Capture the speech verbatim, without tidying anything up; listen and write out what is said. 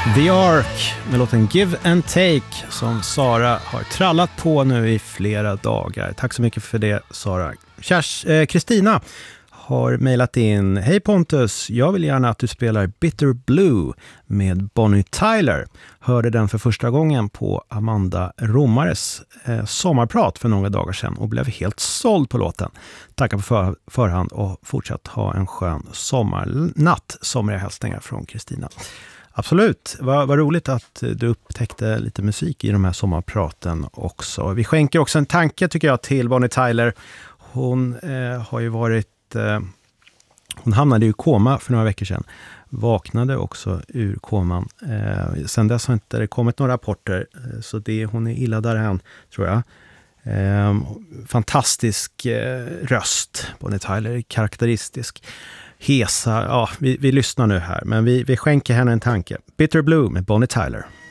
The Ark med låten Give and Take som Sara har trallat på nu i flera dagar. Tack så mycket för det, Sara. Kristina eh, har mejlat in: Hej Pontus, jag vill gärna att du spelar Bitter Blue med Bonnie Tyler. Hörde den för första gången på Amanda Romares eh, sommarprat för några dagar sedan och blev helt såld på låten. Tackar på för, förhand och fortsatt ha en skön sommarnatt. Somriga hälsningar från Kristina. Absolut, vad, vad roligt att du upptäckte lite musik i de här sommarpraten också. Vi skänker också en tanke tycker jag till Bonnie Tyler. Hon eh, har ju varit, eh, hon hamnade i koma för några veckor sedan. Vaknade också ur koman. Eh, sen dess har inte det kommit några rapporter, eh, så det, hon är illa därhän tror jag. Eh, fantastisk eh, röst, Bonnie Tyler, karaktäristisk. Hesa, ja, vi, vi lyssnar nu här, men vi, vi skänker henne en tanke. Bitter Blue med Bonnie Tyler.